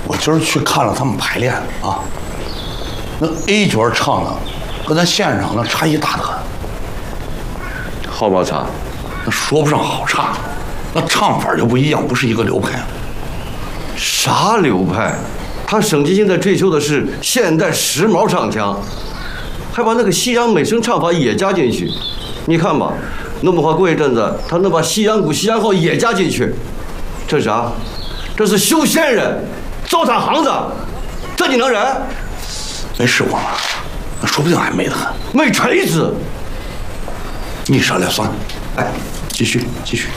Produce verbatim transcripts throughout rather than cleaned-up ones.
我今儿去看了他们排练啊，那 A 角唱的跟咱线上那差异大得很。 好不好唱？ 那说不上好差，那唱法就不一样，不是一个流派。 啥流派？他省级现在追求的是现代时髦唱腔，还把那个西洋美声唱法也加进去。你看吧，弄不好过一阵子他能把西洋鼓、西洋号也加进去。这是啥？这是修仙人，糟蹋行子，这你能忍？ 没试过吗？那说不定还美得很。 没锤子。 你少来算了，来，继续继续。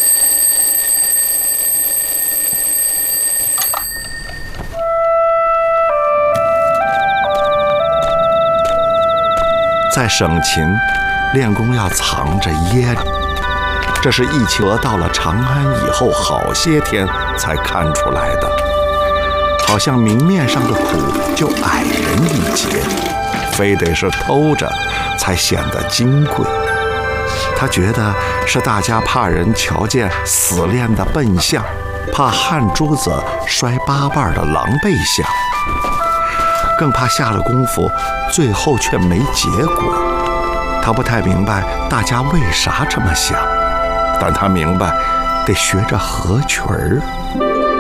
在省琴，练功要藏着掖着，这是一企鹅到了长安以后好些天才看出来的。好像明面上的苦就矮人一截，非得是偷着才显得金贵。他觉得是大家怕人瞧见死练的笨相，怕汗珠子摔八瓣的狼狈相，更怕下了功夫最后却没结果。他不太明白大家为啥这么想，但他明白得学着合曲儿。